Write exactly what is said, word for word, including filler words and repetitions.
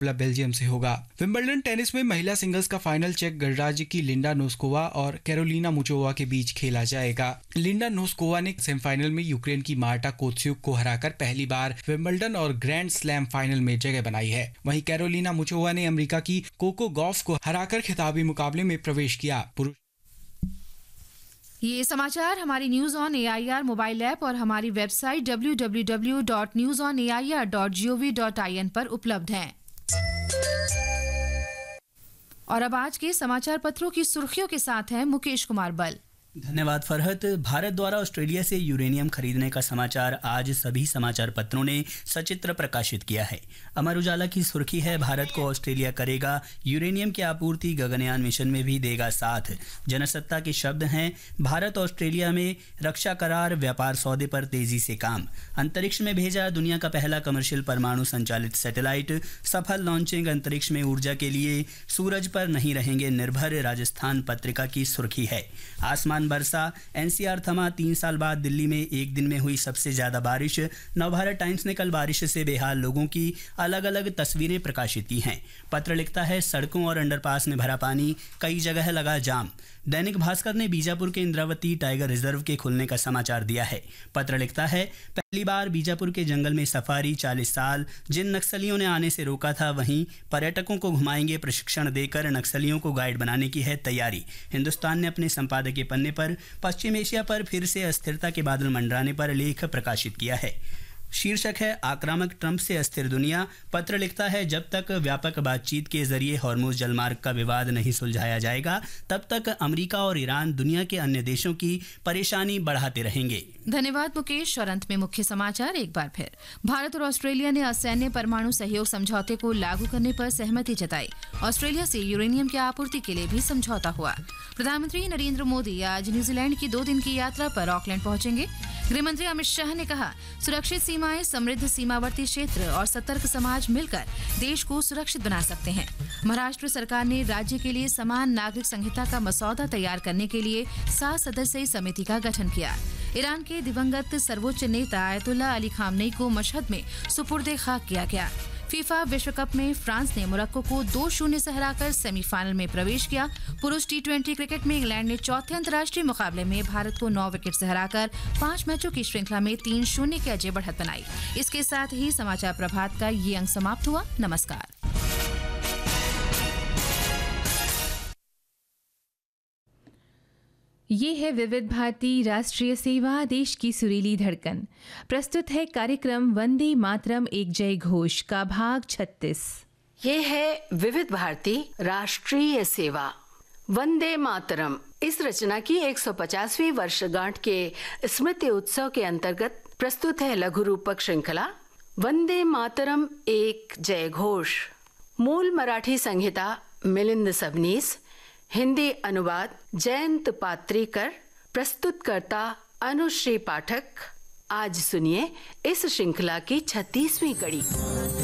Belgium से होगा। Wimbledon tennis में महिला सिंगल्स का फाइनल चेक गणराज्य की लिंडा नोस्कोवा और कैरोलिना मुचोवा के बीच खेला जाएगा। लिंडा नोस्कोवा ने सेमीफाइनल में यूक्रेन की मार्टा कोत्स्युक को हराकर पहली बार विंबलडन और ग्रैंड स्लैम फाइनल में जगह बनाई है। वहीं कैरोलिना मुचोवा ने अमेरिका की कोको गॉफ को हराकर खिताबी मुकाबले में प्रवेश किया। पुरुष ये समाचार हमारी news on AIR mobile app और हमारी website W W W dot news on A I R dot G O V dot I N पर उपलब्ध हैं। और अब आज के समाचार पत्रों की सुर्खियों के साथ हैं मुकेश कुमार बल। धन्यवाद फरहत। भारत द्वारा ऑस्ट्रेलिया से यूरेनियम खरीदने का समाचार आज सभी समाचार पत्रों ने सचित्र प्रकाशित किया है। अमर उजाला की सुर्खी है, भारत को ऑस्ट्रेलिया करेगा यूरेनियम की आपूर्ति, गगनयान मिशन में भी देगा साथ। जनसत्ता के शब्द हैं, भारत ऑस्ट्रेलिया में रक्षा करार, व्यापार सौदे पर तेजी से काम। अंतरिक्ष में भेजा दुनिया का पहला कमर्शियल परमाणु संचालित सैटेलाइट, सफल लॉन्चिंग। अंतरिक्ष में ऊर्जा के लिए सूरज पर नहीं रहेंगे निर्भर, राजस्थान पत्रिका की सुर्खी है। आसमान बरसा, एनसीआर थमा, तीन साल बाद दिल्ली में एक दिन में हुई सबसे ज्यादा बारिश। नवभारत टाइम्स ने कल बारिश से बेहाल लोगों की अलग अलग तस्वीरें प्रकाशित की हैं। पत्र लिखता है, सड़कों और अंडरपास में भरा पानी, कई जगह लगा जाम। दैनिक भास्कर ने बीजापुर के इंद्रावती टाइगर रिजर्व के खुलने का समाचार दिया है। पत्र लिखता है, पहली बार बीजापुर के जंगल में सफारी, चालीस साल जिन नक्सलियों ने आने से रोका था वहीं पर्यटकों को घुमाएंगे, प्रशिक्षण देकर नक्सलियों को गाइड बनाने की है तैयारी। हिंदुस्तान ने अपने संपादकीय पन्ने पर पश्चिम एशिया पर फिर से अस्थिरता के बादल मंडराने पर लेख प्रकाशित किया है। शीर्षक है, आक्रामक ट्रंप से अस्थिर दुनिया। पत्र लिखता है, जब तक व्यापक बातचीत के जरिए हॉर्मुज जलमार्ग का विवाद नहीं सुलझाया जाएगा तब तक अमेरिका और ईरान दुनिया के अन्य देशों की परेशानी बढ़ाते रहेंगे। धन्यवाद मुकेश। और अंत में मुख्य समाचार एक बार फिर। भारत और ऑस्ट्रेलिया ने असैन्य परमाणु सहयोग समझौते को लागू करने पर सहमति जताई। ऑस्ट्रेलिया से यूरेनियम की आपूर्ति के लिए भी समझौता हुआ। प्रधानमंत्री नरेंद्र मोदी आज न्यूजीलैंड की दो दिन की यात्रा पर ऑकलैंड पहुंचेंगे। गृहमंत्री अमित शाह ने कहा, सुरक्षित सीमाएं, समृद्ध सीमावर्ती क्षेत्र और सतर्क समाज मिलकर देश को सुरक्षित बना सकते हैं। महाराष्ट्र सरकार ने राज्य के लिए समान नागरिक संहिता का मसौदा तैयार करने के लिए सात सदस्यीय समिति का गठन किया। ईरान के दिवंगत सर्वोच्च नेता आयतुल्लाह अली खामनेई को मशहद में सुपुर्दे खाक किया गया। फीफा विश्व कप में फ्रांस ने मोरक्को को दो शून्य से हराकर सेमीफाइनल में प्रवेश किया। पुरुष टी ट्वेंटी क्रिकेट में इंग्लैंड ने चौथे अंतर्राष्ट्रीय मुकाबले में भारत को नौ विकेट से हराकर पांच मैचों की श्रृंखला में तीन शून्य की अजय बढ़त बनाई। इसके साथ ही समाचार प्रभात का ये अंक समाप्त हुआ। नमस्कार। ये है विविध भारती राष्ट्रीय सेवा, देश की सुरीली धड़कन। प्रस्तुत है कार्यक्रम वंदे मातरम एक जय घोष का भाग छत्तीस। ये है विविध भारती राष्ट्रीय सेवा वंदे मातरम। इस रचना की एक सौ पचासवीं वर्षगांठ के स्मृति उत्सव के अंतर्गत प्रस्तुत है लघु रूपक श्रृंखला वंदे मातरम एक जय घोष। मूल मराठी संहिता मिलिंद सबनीस, हिंदी अनुवाद जयंत पात्रीकर, प्रस्तुतकर्ता अनुश्री पाठक। आज सुनिए इस श्रृंखला की छत्तीसवीं कड़ी।